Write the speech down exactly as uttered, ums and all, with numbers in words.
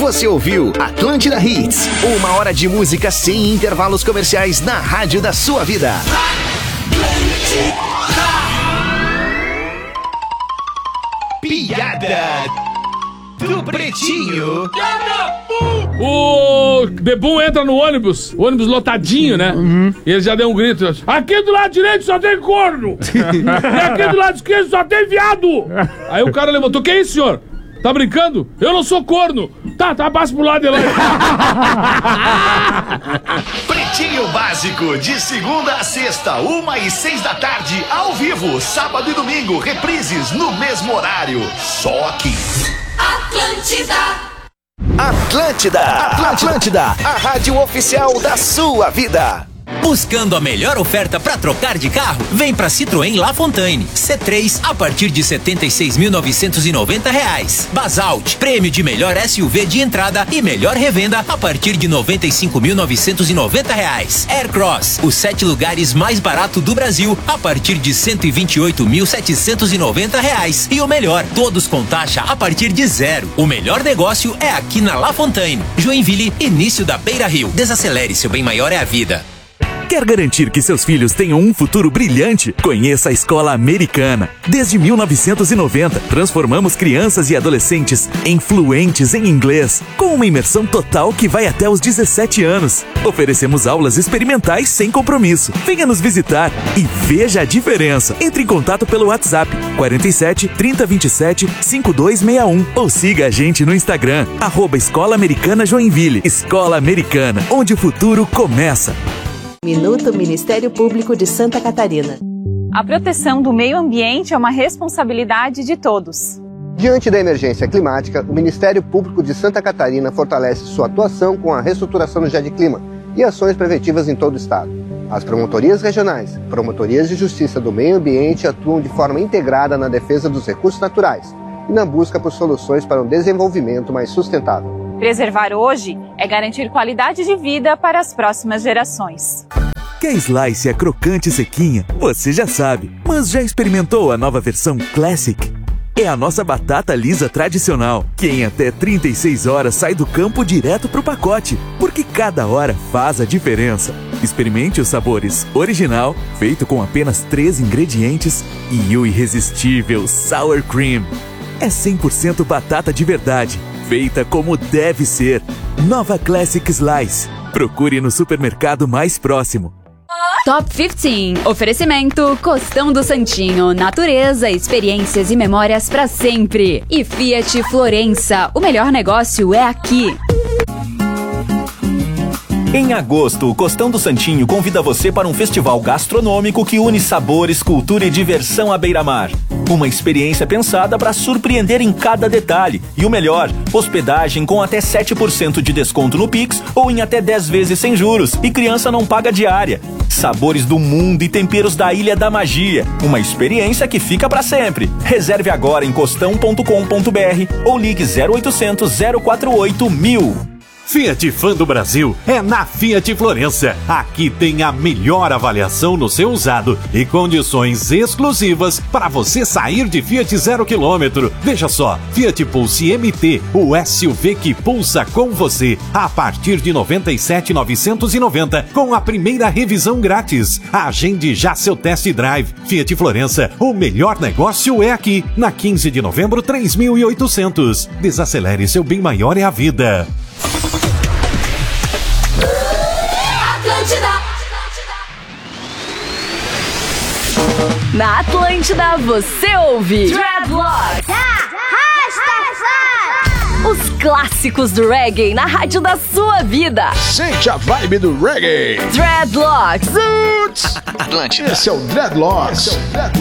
Você ouviu Atlântida Hits, uma hora de música sem intervalos comerciais na rádio da sua vida. Piada do Pretinho. O Bebum entra no ônibus, o ônibus lotadinho, né? Uhum. E ele já deu um grito: aqui do lado direito só tem corno! E aqui do lado esquerdo só tem viado! Aí o cara levantou: que isso, senhor? Tá brincando? Eu não sou corno! Tá, tá, passa pro lado de lá. Pretinho Básico, de segunda a sexta, uma e seis da tarde, ao vivo, sábado e domingo, reprises no mesmo horário. Só aqui. Atlântida! Atlântida! Atlântida! A rádio oficial da sua vida. Buscando a melhor oferta para trocar de carro? Vem para Citroën La Fontaine. C três a partir de setenta e seis mil novecentos e noventa reais. Basalt, prêmio de melhor S U V de entrada e melhor revenda a partir de noventa e cinco mil novecentos e noventa reais. Aircross, os sete lugares mais barato do Brasil a partir de cento e vinte e oito mil setecentos e noventa reais. E o melhor, todos com taxa a partir de zero. O melhor negócio é aqui na La Fontaine. Joinville, início da Beira Rio. Desacelere, seu bem maior é a vida. Quer garantir que seus filhos tenham um futuro brilhante? Conheça a Escola Americana. Desde mil novecentos e noventa, transformamos crianças e adolescentes em fluentes em inglês, com uma imersão total que vai até os dezessete anos. Oferecemos aulas experimentais sem compromisso. Venha nos visitar e veja a diferença. Entre em contato pelo WhatsApp quarenta e sete, trinta, vinte e sete, cinquenta e dois sessenta e um ou siga a gente no Instagram, arroba Escola Americana Joinville. Escola Americana, onde o futuro começa. Minuto Ministério Público de Santa Catarina. A proteção do meio ambiente é uma responsabilidade de todos. Diante da emergência climática, o Ministério Público de Santa Catarina fortalece sua atuação com a reestruturação do GEDclima e ações preventivas em todo o estado. As promotorias regionais, promotorias de justiça do meio ambiente atuam de forma integrada na defesa dos recursos naturais e na busca por soluções para um desenvolvimento mais sustentável. Preservar hoje é garantir qualidade de vida para as próximas gerações. Quer slice é crocante e sequinha? Você já sabe, mas já experimentou a nova versão Classic? É a nossa batata lisa tradicional, que em até trinta e seis horas sai do campo direto pro pacote, porque cada hora faz a diferença. Experimente os sabores original, feito com apenas três ingredientes, e o irresistível Sour Cream. É cem por cento batata de verdade, feita como deve ser. Nova Classic Slice. Procure no supermercado mais próximo. Top quinze. Oferecimento Costão do Santinho. Natureza, experiências e memórias para sempre. E Fiat Florença. O melhor negócio é aqui. Em agosto, o Costão do Santinho convida você para um festival gastronômico que une sabores, cultura e diversão à beira-mar. Uma experiência pensada para surpreender em cada detalhe. E o melhor, hospedagem com até sete por cento de desconto no Pix ou em até dez vezes sem juros. E criança não paga diária. Sabores do mundo e temperos da Ilha da Magia. Uma experiência que fica para sempre. Reserve agora em costão ponto com ponto br ou ligue zero oitocentos, zero quatro oito, mil. Fiat Fã do Brasil é na Fiat Florença. Aqui tem a melhor avaliação no seu usado e condições exclusivas para você sair de Fiat zero quilômetro. Veja só, Fiat Pulse M T, o S U V que pulsa com você, a partir de noventa e sete mil novecentos e noventa, com a primeira revisão grátis. Agende já seu test drive. Fiat Florença, o melhor negócio é aqui, na quinze de novembro, três mil e oitocentos. Desacelere, seu bem maior é a vida. Na Atlântida você ouve Dreadlocks. Os clássicos do reggae na rádio da sua vida. Sente a vibe do reggae. Dreadlocks. Atlântida. Esse é o Dreadlocks. Esse é o Dreadlocks.